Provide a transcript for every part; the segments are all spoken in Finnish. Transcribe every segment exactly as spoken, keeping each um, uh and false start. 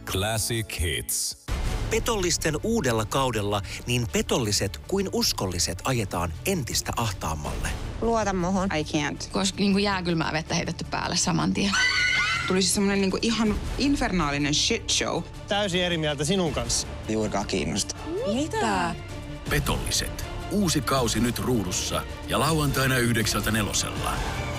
Classic Hits. Petollisten uudella kaudella niin petolliset kuin uskolliset ajetaan entistä ahtaammalle. Luota muhun. I can't. Koska niin kuin jääkylmää vettä heitetty päälle saman tien. Tuli siis semmonen niin kuin ihan infernaalinen shit show. Täysin eri mieltä sinun kanssa. Juurikaan kiinnosta. Mitä? Petolliset. Uusi kausi nyt ruudussa ja lauantaina yhdeksältä nelosella.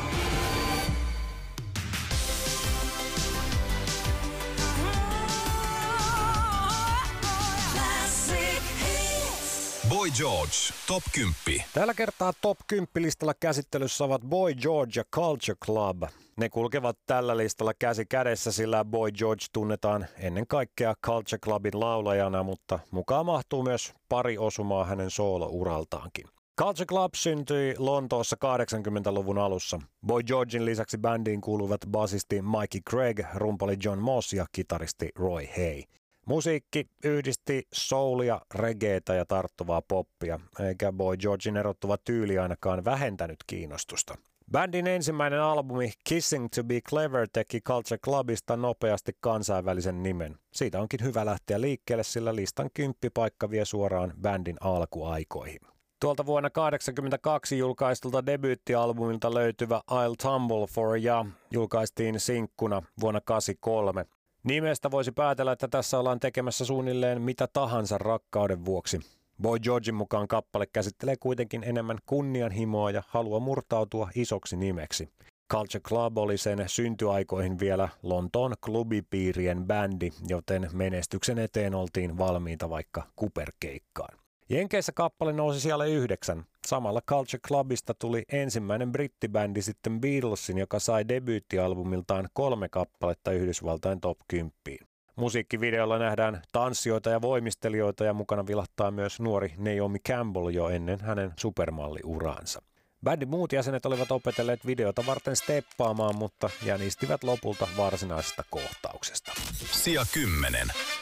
Boy George, Top kymmenen. Tällä kertaa Top kymmenen listalla käsittelyssä ovat Boy George ja Culture Club. Ne kulkevat tällä listalla käsi kädessä, sillä Boy George tunnetaan ennen kaikkea Culture Clubin laulajana, mutta mukaan mahtuu myös pari osumaa hänen soolouraltaankin. Culture Club syntyi Lontoossa kahdeksankymmentäluvun alussa. Boy Georgein lisäksi bändiin kuuluvat basisti Mikey Craig, rumpali John Moss ja kitaristi Roy Hay. Musiikki yhdisti soulia, reggaetä ja tarttuvaa poppia, eikä Boy Georgein erottuva tyyli ainakaan vähentänyt kiinnostusta. Bändin ensimmäinen albumi Kissing to be Clever teki Culture Clubista nopeasti kansainvälisen nimen. Siitä onkin hyvä lähteä liikkeelle, sillä listan kymppipaikka vie suoraan bändin alkuaikoihin. Tuolta vuonna tuhatyhdeksänsataakahdeksankymmentäkaksi julkaistulta debyyttialbumilta löytyvä I'll Tumble for Ya julkaistiin sinkkuna vuonna kahdeksankymmentäkolme. Nimestä voisi päätellä, että tässä ollaan tekemässä suunnilleen mitä tahansa rakkauden vuoksi. Boy Georgein mukaan kappale käsittelee kuitenkin enemmän kunnianhimoa ja halua murtautua isoksi nimeksi. Culture Club oli sen syntyaikoihin vielä Lontoon klubipiirien bändi, joten menestyksen eteen oltiin valmiita vaikka kuperkeikkaan. Jenkeissä kappale nousi siellä yhdeksän. Samalla Culture Clubista tuli ensimmäinen brittibändi sitten Beatlesin, joka sai debyyttialbumiltaan kolme kappaletta Yhdysvaltain top kymmenen. Musiikkivideolla nähdään tanssijoita ja voimistelijoita ja mukana vilahtaa myös nuori Naomi Campbell jo ennen hänen supermalliuraansa. Bändin muut jäsenet olivat opetelleet videota varten steppaamaan, mutta jänistivät lopulta varsinaisesta kohtauksesta. Sija kymmenen.